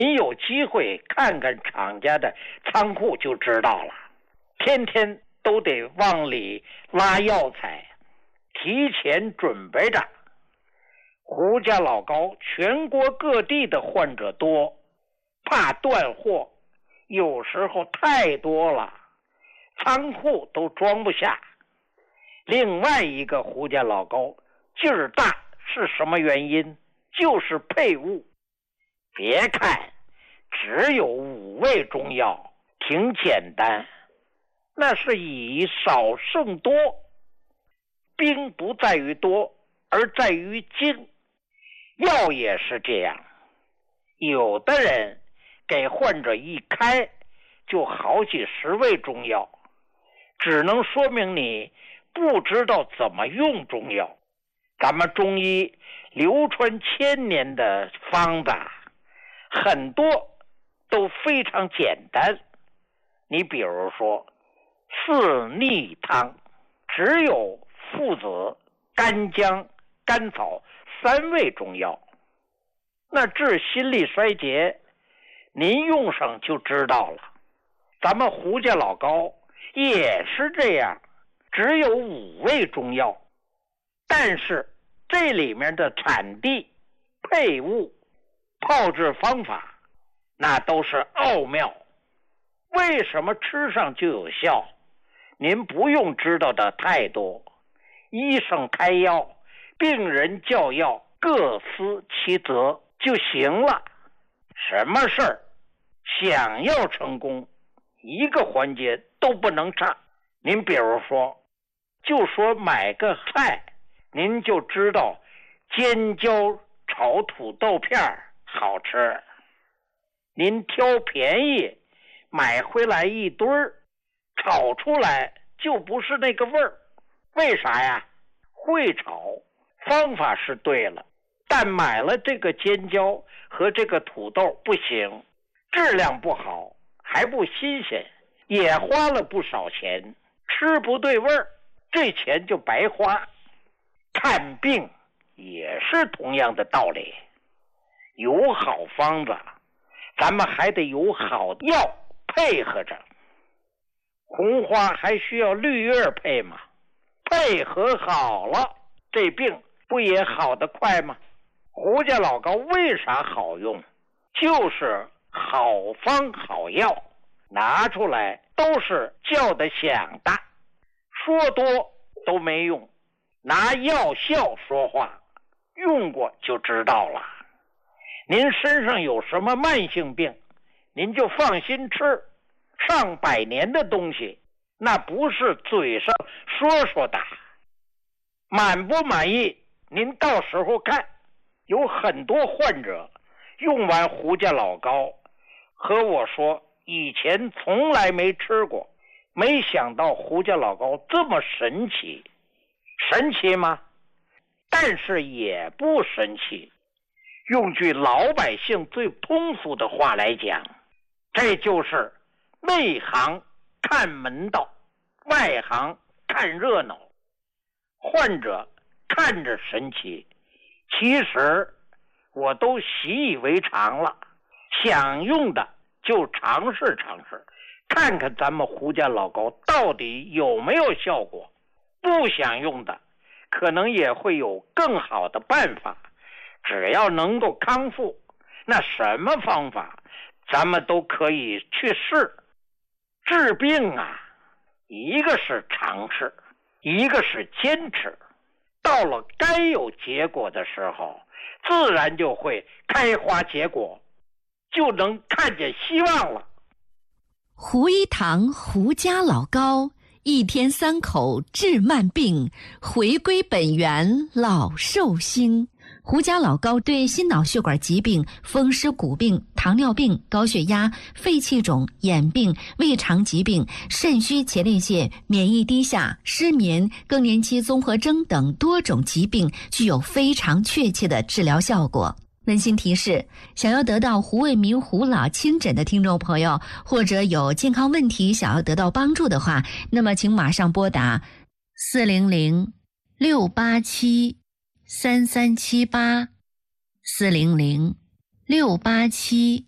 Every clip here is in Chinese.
你有机会看看厂家的仓库就知道了，天天都得往里拉药材，提前准备着。胡家老高全国各地的患者多，怕断货，有时候太多了，仓库都装不下。另外一个胡家老高劲儿大是什么原因？就是配伍。别看只有5味中药，挺简单，那是以少胜多。兵不在于多，而在于精。药也是这样，有的人给患者一开就好几10味中药，只能说明你不知道怎么用中药。咱们中医流传1000年的方子，很多都非常简单。你比如说四逆汤，只有附子、干姜、甘草3味中药。那治心力衰竭，您用上就知道了。咱们胡家老高也是这样，只有5味中药，但是这里面的产地、配伍、炮制方法，那都是奥妙。为什么吃上就有效？您不用知道的太多，医生开药，病人叫药，各司其责就行了。什么事儿想要成功，一个环节都不能差。您比如说，就说买个菜，您就知道尖椒炒土豆片好吃，您挑便宜买回来一堆儿，炒出来就不是那个味儿。为啥呀？会炒，方法是对了，但买了这个尖椒和这个土豆不行，质量不好，还不新鲜，也花了不少钱，吃不对味儿，这钱就白花。看病也是同样的道理，有好方子，咱们还得有好药配合着。红花还需要绿叶配吗？配合好了，这病不也好得快吗？胡家老高为啥好用？就是好方好药，拿出来都是叫得响的，说多都没用，拿药效说话，用过就知道了。您身上有什么慢性病，您就放心吃，上百年的东西，那不是嘴上说说的。满不满意您到时候看。有很多患者用完胡家老高和我说，以前从来没吃过，没想到胡家老高这么神奇。神奇吗？但是也不神奇。用句老百姓最通俗的话来讲，这就是内行看门道，外行看热闹。患者看着神奇，其实我都习以为常了，想用的就尝试尝试，看看咱们胡家老高到底有没有效果。不想用的可能也会有更好的办法，只要能够康复，那什么方法咱们都可以去试。治病啊，一个是尝试，一个是坚持，到了该有结果的时候，自然就会开花结果，就能看见希望了。 胡一堂胡家老高，一天3口治慢病，回归本源老寿星。胡家老高对心脑血管疾病、风湿骨病、糖尿病、高血压、肺气肿、眼病、胃肠疾病、肾虚前列腺、免疫低下、失眠、更年期综合征等多种疾病具有非常确切的治疗效果。温馨提示，想要得到胡卫民胡老亲诊的听众朋友，或者有健康问题想要得到帮助的话，那么请马上拨打400-687-3378 400-687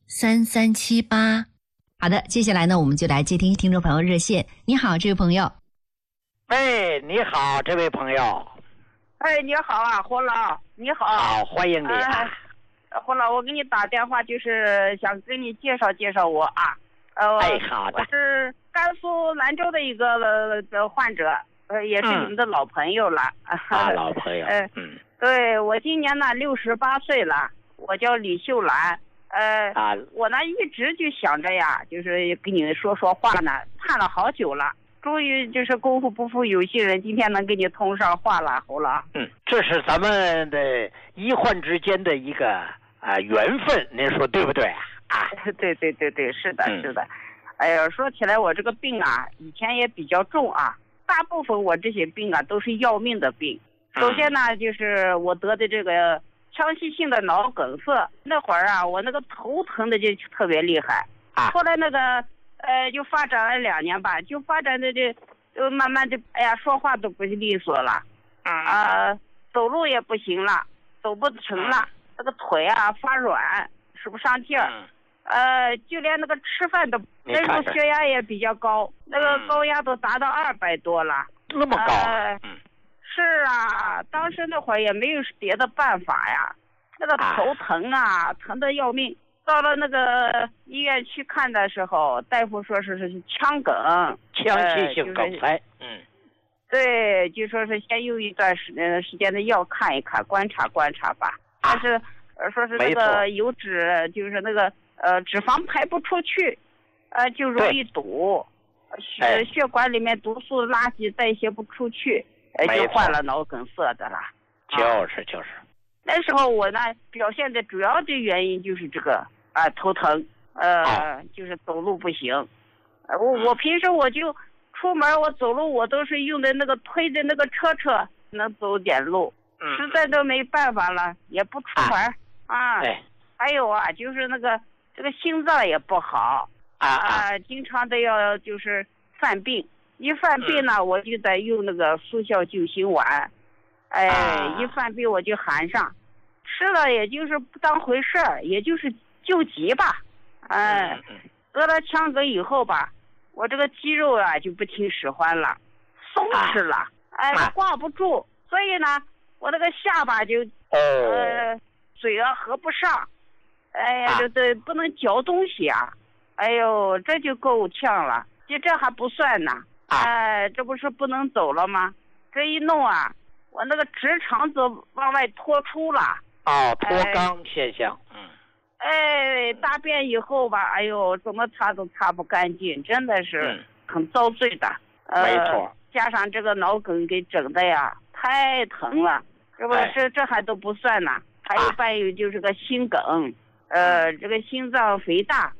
3378。好的，接下来呢，我们就来接听听众朋友热线。你好，这位朋友。 喂，你好，这位朋友。 哎，你好啊，胡老，你好。 好，欢迎你啊。 胡老，我给你打电话就是想跟你介绍介绍我啊。 哎，好的。 我是甘肃兰州的一个患者，也是你们的老朋友了。 老朋友。 对，我今年呢68岁了，我叫李秀兰。我呢一直就想着呀，就是跟你说说话呢，盼了好久了。终于就是功夫不负有心人，今天能跟你通上话了，侯老。 这是咱们的医患之间的一个缘分，您说对不对啊？ 对，是的，是的。哎呀，说起来我这个病啊，以前也比较重啊，大部分我这些病啊都是要命的病。首先呢，就是我得的这个腔隙性的脑梗塞，那会儿啊，我那个头疼的就特别厉害。后来那个。就发展了2年吧，就发展的就慢慢的，哎呀，说话都不利索了，走路也不行了，走不成了，那个腿啊发软，使不上劲儿，就连那个吃饭都，那时候血压也比较高，那个高压都达到200多了， 那么高？ 是啊，当时那会儿也没有别的办法呀，那个头疼啊，疼得要命。到了那个医院去看的时候，大夫说是腔梗， 腔隙性梗塞。 对，就说是先用一段时间的药看一看，观察观察吧。但是说是那个油脂，就是那个脂肪排不出去，就容易堵，血管里面毒素垃圾代谢不出去，就患了脑梗塞的了。 就是。 那时候我呢表现的主要的原因就是这个头疼，就是走路不行。我平时我就出门我走路我都是用的那个推的那个车能走点路，实在都没办法了也不出门还有就是那个这个心脏也不好经常都要就是犯病，一犯病呢我就得用那个速效救心丸。一犯病我就含上，吃了也就是不当回事儿，也就是救急吧。得了腔梗以后吧，我这个肌肉就不听使唤了，松弛了，挂不住，所以呢，我那个下巴就嘴合不上，这不能嚼东西啊，哎呦，这就够呛了，这还不算呢，这不是不能走了吗？这一弄我那个直肠子往外脱出了。 脱肛现象。 大便以后吧，哎呦，怎么擦都擦不干净，真的是很遭罪的。 没错。 加上这个脑梗给整的呀，太疼了。这不这还都不算呢，还有伴有就是个心梗，这个心脏肥大。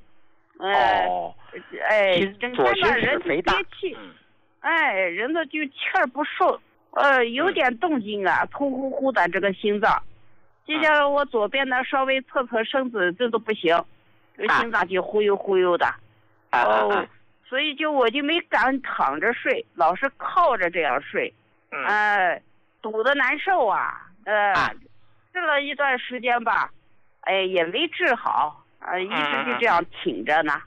整天呢人就憋气，人的就气儿不顺。有点动静突呼呼的这个心脏，就像我左边呢稍微侧身子这都不行，这个心脏就忽悠忽悠的。所以我就没敢躺着睡，老是靠着这样睡。堵得难受治了一段时间吧，也没治好，一直就这样挺着呢。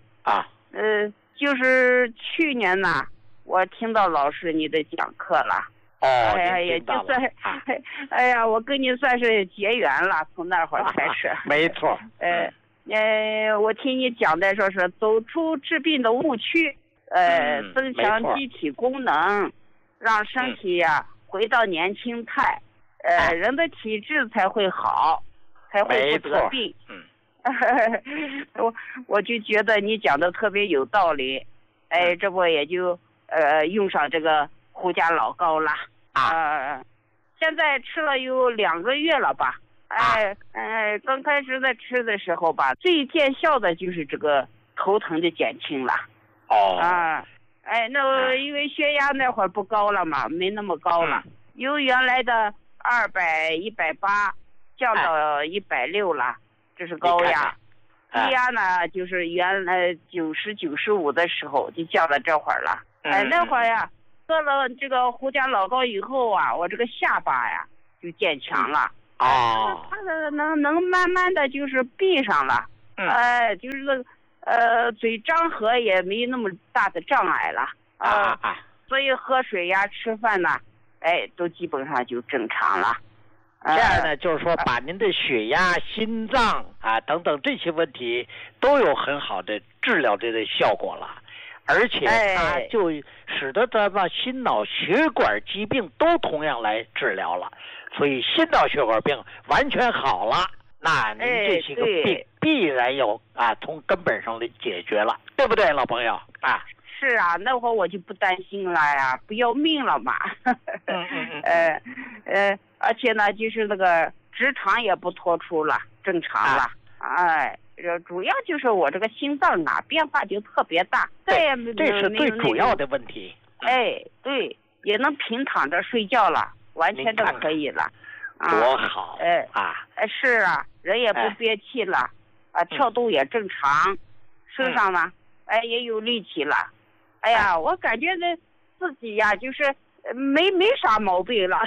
就是去年呢，我听到老师你的讲课了。也就算，我跟你算是结缘了，从那会儿开始。 没错。 我听你讲的说是走出治病的误区，增强机体功能，让身体回到年轻态，人的体质才会好，才会不得病。我就觉得你讲的特别有道理，这不也就用上这个胡家老膏了。现在吃了有2个月了吧？刚开始在吃的时候吧，最见效的就是这个头疼的减轻了。那因为血压那会儿不高了嘛，没那么高了，由原来的200、180降到160了，这是高压。低压呢，就是原来90、95的时候就降到这会儿了。那会儿喝了这个胡家老膏以后我这个下巴就渐强了。它能慢慢的就是闭上了， 就是那个嘴张合也没那么大的障碍了所以喝水呀、吃饭呐，都基本上就正常了。 这样呢，就是说把您的血压、心脏等等这些问题都有很好的治疗的效果了，而且它就使得咱们心脑血管疾病都同样来治疗了，所以心脑血管病完全好了，那您这些个病必然要从根本上来解决了，对不对，老朋友是啊，那会儿我就不担心了呀，不要命了嘛。而且呢，就是那个直肠也不脱出了，正常了。主要就是我这个心脏变化就特别大， 这是最主要的问题。 对，也能平躺着睡觉了，完全都可以了。 多好！ 是啊，人也不憋气了，跳动也正常，身上呢，也有力气了。哎呀，我感觉自己呀，就是没啥毛病了。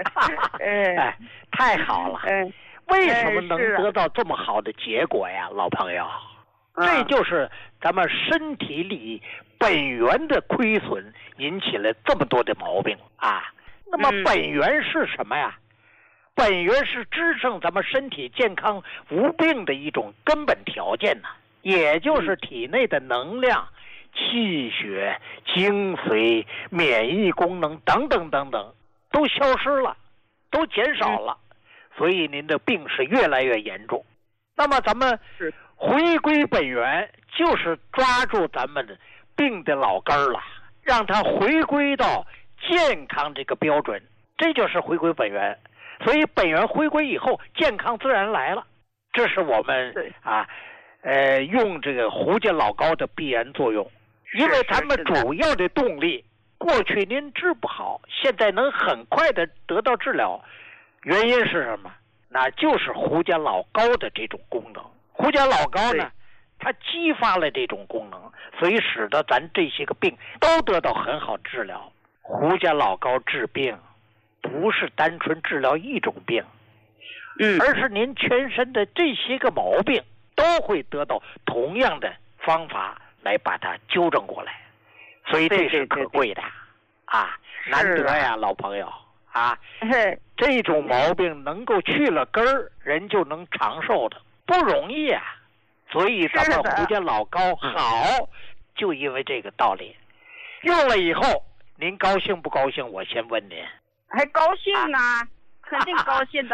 太好了！为什么能得到这么好的结果呀，老朋友？这就是咱们身体里本源的亏损引起了这么多的毛病那么本源是什么呀？本源是支撑咱们身体健康无病的一种根本条件也就是体内的能量、气血、精髓、免疫功能等等等等都消失了，都减少了，所以您的病是越来越严重。那么咱们回归本源，就是抓住咱们的病的老根儿了，让它回归到健康这个标准，这就是回归本源。所以本源回归以后，健康自然来了。这是我们用这个胡家老高的必然作用。因为咱们主要的动力，过去您治不好，现在能很快的得到治疗，原因是什么？那就是胡家老高的这种功能。胡家老高呢，它激发了这种功能，所以使得咱这些个病都得到很好治疗。胡家老高治病不是单纯治疗一种病，而是您全身的这些个毛病都会得到同样的方法来把它纠正过来，所以这是可贵的难得呀，老朋友这种毛病能够去了根儿，人就能长寿的，不容易所以咱们胡家老高好，就因为这个道理。用了以后，您高兴不高兴？我先问您。 还高兴肯定高兴的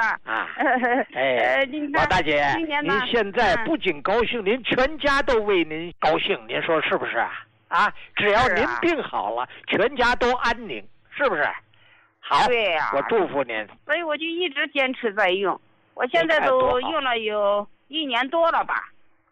王大姐，您现在不仅高兴，您全家都为您高兴，您说是不是只要您病好了，全家都安宁，是不是？好， 对我祝福您。 所以我就一直坚持在用，我现在都用了有1年多了吧。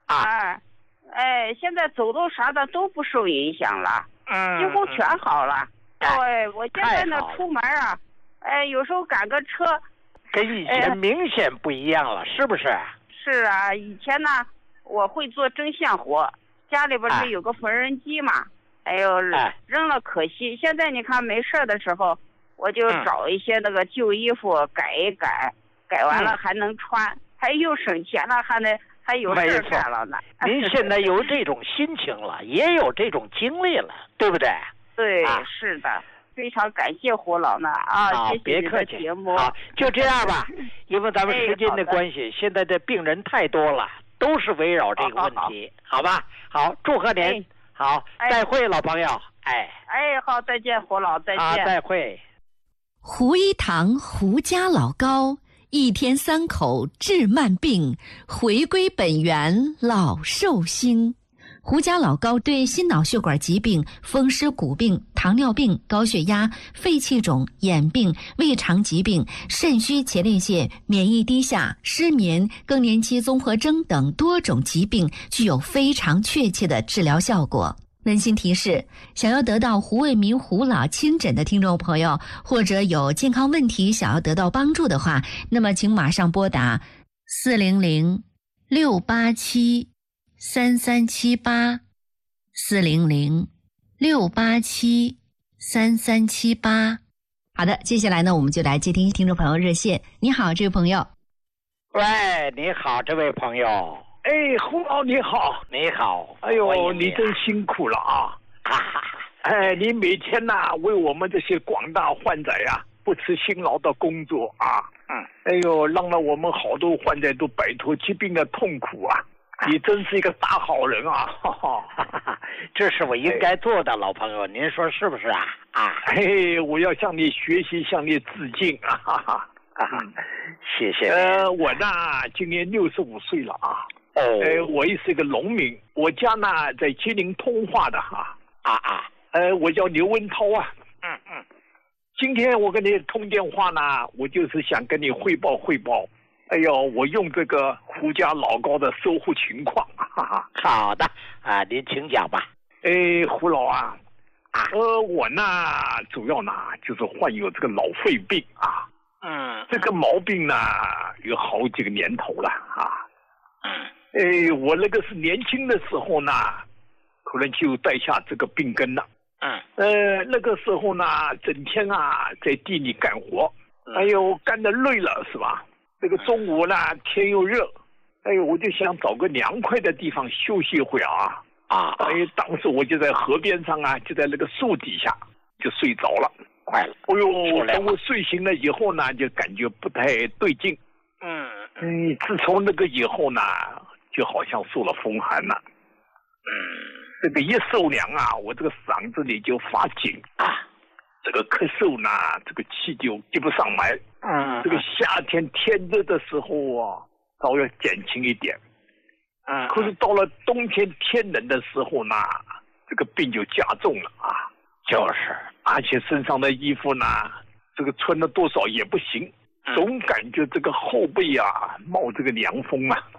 现在走动啥的都不受影响了，几乎全好了。我现在呢出门有时候赶个车， 跟以前明显不一样了，是不是？ 是啊，以前呢我会做针线活，家里边是有个缝纫机嘛，扔了可惜。现在你看没事的时候，我就找一些那个旧衣服改一改，改完了还能穿，还又省钱了，还有事干了呢。 您现在有这种心情了，也有这种经历了，对不对？ 对，是的。非常感谢胡老呢谢谢别客气。 节目好，就这样吧，因为咱们时间的关系，现在的病人太多了，都是围绕这个问题，好吧？好，祝贺您，好，再会，老朋友， 好，再见，胡老，再见， 好，再会。 胡一堂胡家老高，一天3口治慢病，回归本源老寿星。胡家老高对心脑血管疾病、风湿骨病、糖尿病、高血压、肺气肿、眼病、胃肠疾病、肾虚前列腺、免疫低下、失眠、更年期综合征等多种疾病具有非常确切的治疗效果。温馨提示：想要得到胡卫民胡老亲诊的听众朋友，或者有健康问题想要得到帮助的话，那么请马上拨打400-687-3378，400-687-3378。好的，接下来呢，我们就来接听众朋友热线。你好，这位朋友。 喂，你好，这位朋友。 哎，胡老你好。 你好。 哎呦，你真辛苦了啊！哎，你每天呐、为我们这些广大患者呀，不辞辛劳的工作啊。哎呦，让了我们好多患者都摆脱疾病的痛苦啊！你真是一个大好人啊！哈哈， 这是我应该做的，老朋友，您说是不是啊？ 嘿，我要向你学习，向你致敬啊！哈哈。 谢谢。 我呢今年65岁了啊。我也是一个农民，我家呢在吉林通化的哈。我叫刘文涛啊。今天我跟你通电话呢，我就是想跟你汇报。哎呦，我用这个胡家老高的收获情况。 好的啊，您请讲吧。 胡老啊，我呢主要呢就是患有这个脑肺病啊。这个毛病呢有好几个年头了啊。我那个是年轻的时候呢，可能就带下这个病根了。那个时候呢，整天啊在地里干活，哎呦干得累了是吧？这个中午呢天又热，哎呦我就想找个凉快的地方休息一会儿啊。当时我就在河边上啊，就在那个树底下就睡着了。 快了。 哎呦，等我睡醒了以后呢，就感觉不太对劲。自从那个以后呢，就好像受了风寒了。这个一受凉啊，我这个嗓子里就发紧啊，这个咳嗽呢，这个气就接不上来。这个夏天天热的时候啊，稍微减轻一点。可是到了冬天天冷的时候呢，这个病就加重了啊。 就是， 而且身上的衣服呢，这个穿了多少也不行，总感觉这个后背啊冒这个凉风啊。